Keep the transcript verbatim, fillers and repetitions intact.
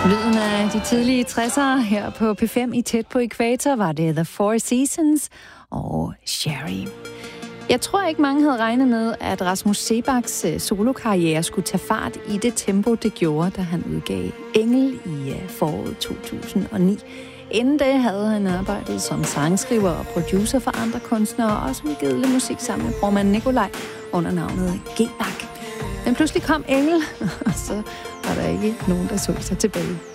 Lyden af de tidlige tressere her på P fem i Tæt på Ækvator var det The Four Seasons og Sherry. Jeg tror ikke, mange havde regnet med, at Rasmus Seebachs solokarriere skulle tage fart i det tempo, det gjorde, da han udgav Engel i foråret to tusind og ni. Inden da havde han arbejdet som sangskriver og producer for andre kunstnere, og også udgivet lidt musik sammen med brormand Nikolaj under navnet G-Bak. Men pludselig kom Engel, og så var der ikke nogen, der så sig tilbage.